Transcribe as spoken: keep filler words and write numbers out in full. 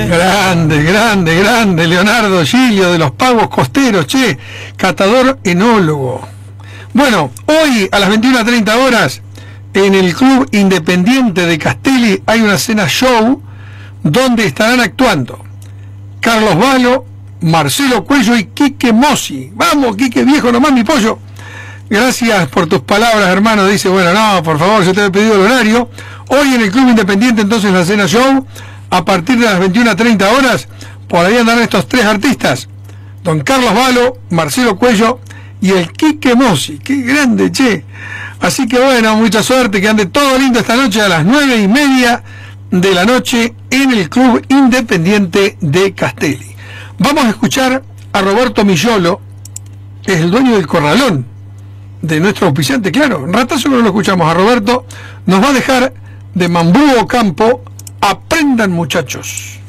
Grande, grande, grande, Leonardo Gilio de los Pagos Costeros, che, catador enólogo. Bueno, hoy a las veintiuna treinta horas, en el Club Independiente de Castelli hay una cena show donde estarán actuando Carlos Valo, Marcelo Cuello y Quique Mossi. Vamos, Quique, viejo, nomás mi pollo. Gracias por tus palabras, hermano. Dice, bueno, no, por favor, yo te he pedido el horario. Hoy en el Club Independiente, entonces, la cena show, a partir de las veintiuna treinta horas, por ahí andan estos tres artistas, don Carlos Valo, Marcelo Cuello y el Quique Mossi. ¡Qué grande, che! Así que bueno, mucha suerte, que ande todo lindo esta noche a las nueve y media de la noche en el Club Independiente de Castelli. Vamos a escuchar a Roberto Millolo, que es el dueño del corralón de nuestro auspiciante, claro. Un ratazo que no lo escuchamos a Roberto, nos va a dejar de Mambú Ocampo. Aprendan, muchachos.